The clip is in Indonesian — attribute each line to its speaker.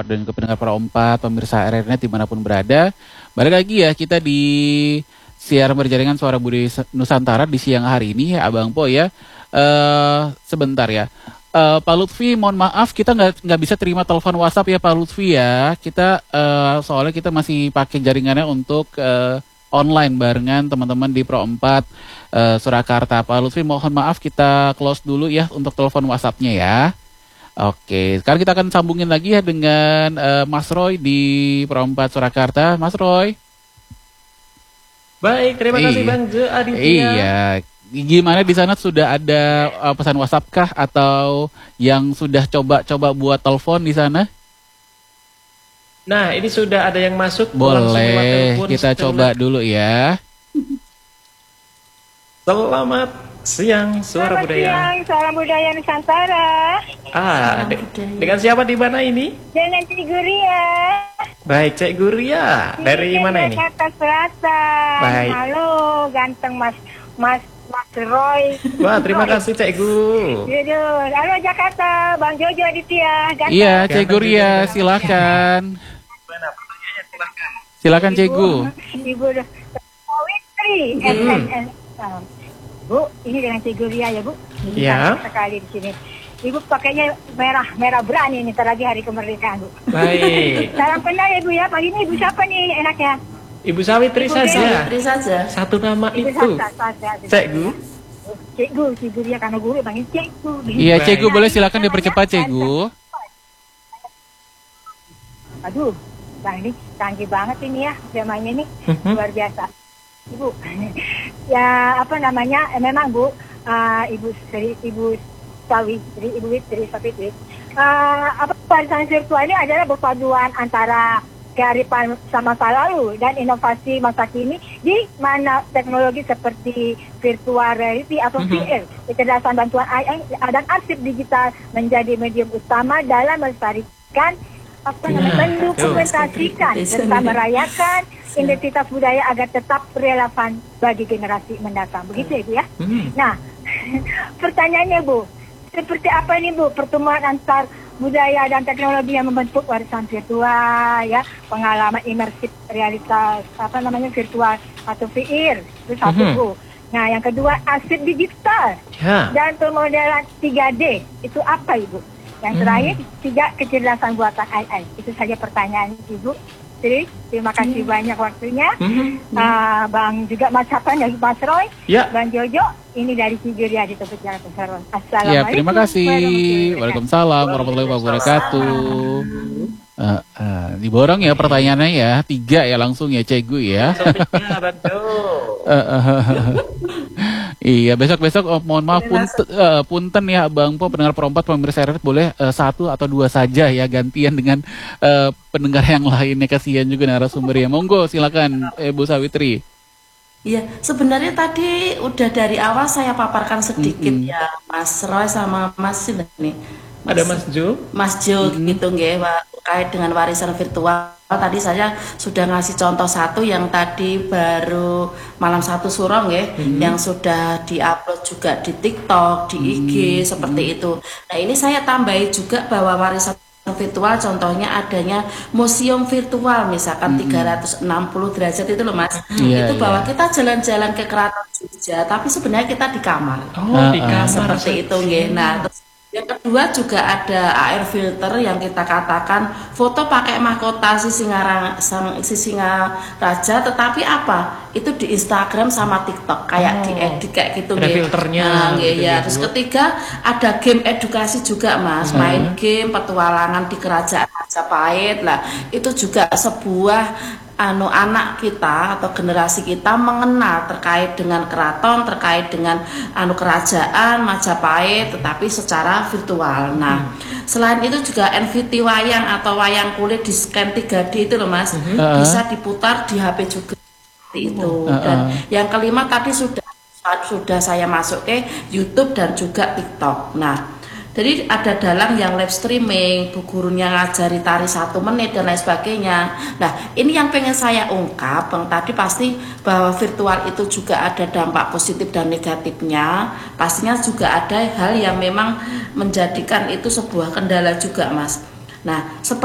Speaker 1: dan juga pendengar para empat, pemirsa RRNet dimanapun berada. Balik lagi ya kita di siaran berjaringan Suara Budaya Nusantara di siang hari ini ya Abang Po ya. Sebentar ya. Pak Lutfi, mohon maaf kita nggak bisa terima telepon WhatsApp ya Pak Lutfi ya. Kita soalnya kita masih pakai jaringannya untuk online barengan teman-teman di Pro 4 Surakarta. Pak Lutfi, mohon maaf kita close dulu ya untuk telepon WhatsApp-nya ya. Oke, sekarang kita akan sambungin lagi ya dengan Mas Roy di Pro 4 Surakarta. Mas Roy.
Speaker 2: Baik, terima kasih Bang Jo Aditya.
Speaker 1: Iya. Gimana di sana, sudah ada pesan WhatsApp kah atau yang sudah coba-coba buat telepon di sana?
Speaker 2: Nah, ini sudah ada yang masuk.
Speaker 1: Boleh, kita coba dulu ya.
Speaker 2: Selamat siang, Suara Budaya.
Speaker 3: Selamat siang, Suara Budaya Nusantara.
Speaker 2: Dengan siapa di mana ini?
Speaker 3: Dengan Cik Guria.
Speaker 2: Baik, Cik Guria. Dari mana ini?
Speaker 3: Jakarta Selatan.
Speaker 2: Baik.
Speaker 3: Halo, ganteng Mas Roy.
Speaker 2: Wah, terima kasih Cik Gu.
Speaker 3: Halo Jakarta, Bang Jojo Aditya. Ganteng.
Speaker 1: Iya, Cik Guria, silakan.
Speaker 2: Mana pertanyaannya, silakan.
Speaker 1: Silakan Cik Gu.
Speaker 3: Ibu Witri. Bu, ini dengan Cik Guria ya Bu.
Speaker 2: Iya.
Speaker 3: Sekali di sini. Ibu pakainya merah berani nih, lagi hari kemerdekaan Bu.
Speaker 2: Baik.
Speaker 3: Salam kenal ya Bu ya. Pagi ini Ibu siapa nih enaknya?
Speaker 2: Ibu Sawitri saja.
Speaker 4: Sawitri saja.
Speaker 2: Satu nama
Speaker 3: Ibu
Speaker 2: itu. Cik Gu.
Speaker 3: Cik Guria karena guru panggil Cik Gu.
Speaker 1: Iya, Cik Gu, boleh silakan dipercepat Cik Gu.
Speaker 3: Aduh, Bang ini canggih banget ini ya temanya nih, luar biasa. Ibu, ya apa namanya? Memang Bu, Ibu Witri. Apa warisan virtual ini adalah perpaduan antara kearifan sama masa lalu dan inovasi masa kini di mana teknologi seperti virtual reality atau VR, kecerdasan bantuan AI dan arsip digital menjadi medium utama dalam melestarikan mendokumentasikan serta merayakan identitas budaya agar tetap relevan bagi generasi mendatang. Begitu ya Bu ya. Nah, pertanyaannya Bu, seperti apa nih Bu pertemuan antar budaya dan teknologi yang membentuk warisan virtual ya, pengalaman imersif realitas virtual atau VR itu satu Bu. Nah, yang kedua arsip digital dan pemodelan 3D itu apa Ibu? Yang terakhir, 3 kecerdasan buatan AI. Itu saja pertanyaan Ibu. Jadi, terima kasih banyak waktunya. Bang juga Mas Roy, Bang Jojo, ini dari Cigeria di Tebet Jakarta Selatan. Assalamualaikum.
Speaker 1: Ya, terima kasih. Waalaikumsalam warahmatullahi wabarakatuh. Diborong ya pertanyaannya ya, 3 ya langsung ya Cik Gu ya. Iya, besok mohon maaf punten ya Bang Po, pendengar perempat pemirsa RRNet boleh 1 atau 2 saja ya, gantian dengan pendengar yang lainnya, kasihan juga narasumber ya. Monggo silakan Ibu Sawitri.
Speaker 4: Iya, sebenarnya tadi udah dari awal saya paparkan sedikit ya Mas Roy sama Mas ini.
Speaker 2: Ada Mas Jo.
Speaker 4: Mas Jo gitu nggih, terkait dengan warisan virtual. Tadi saya sudah ngasih contoh satu yang tadi baru malam satu suro nggih, yang sudah diupload juga di TikTok, di IG seperti itu. Nah, ini saya tambahi juga bahwa warisan virtual contohnya adanya museum virtual misalkan 360 derajat itu loh Mas. Itu bahwa kita jalan-jalan ke Keraton Jogja tapi sebenarnya kita di kamar.
Speaker 2: Di kamar
Speaker 4: seperti itu nggih. Nah, terus yang kedua juga ada AR filter yang kita katakan foto pakai mahkota Sisingaraja, tetapi apa? Itu di Instagram sama TikTok kayak diedit kayak gitu
Speaker 2: ada filternya.
Speaker 4: Ya. Terus ketiga ada game edukasi juga Mas, main game petualangan di kerajaan Majapahit lah. Itu juga sebuah anak kita atau generasi kita mengenal terkait dengan keraton, terkait dengan kerajaan Majapahit, tetapi secara virtual. Nah, selain itu juga NFT wayang atau wayang kulit di scan 3D itu loh Mas, bisa diputar di HP juga seperti itu. Dan yang kelima tadi sudah saya masuk ke YouTube dan juga TikTok. Nah, jadi ada dalang yang live streaming, bu gurunya ngajari tari 1 menit dan lain sebagainya. Nah, ini yang pengen saya ungkap, Bang, tadi pasti bahwa virtual itu juga ada dampak positif dan negatifnya. Pastinya juga ada hal yang memang menjadikan itu sebuah kendala juga, Mas. Nah, seperti